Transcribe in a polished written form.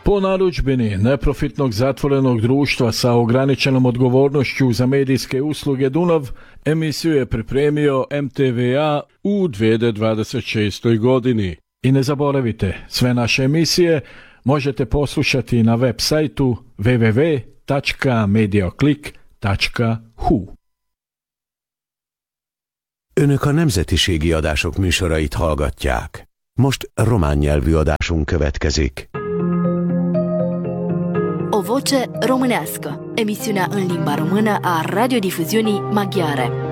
Po narudžbini neprofitnog zatvorenog društva sa ograničenom odgovornošću za medijske usluge Dunav, emisiju je pripremio MTVA u 2026. godini. I ne zaboravite, sve naše emisije možete poslušati na web sajtu www.mediaclick.hu. Önök a nemzetiségi adások műsorait hallgatják. Most román nyelvű adásunk következik. O voce românească, emisiunea în limba română a radiodifuziunii maghiare.